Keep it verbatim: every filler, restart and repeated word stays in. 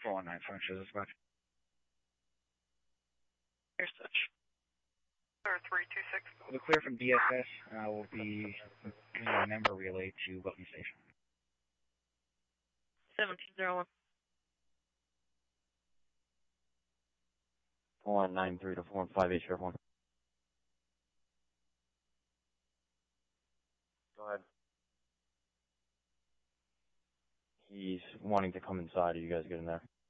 four one nine, French, is this much? Here's such. Sir, three two six. The clear from D S S uh, will be giving a member relay to Wilton Station. seventeen zero one. four one nine three to four one five eight, Sheriff one. Go ahead. He's wanting to come inside. Are you guys good in there?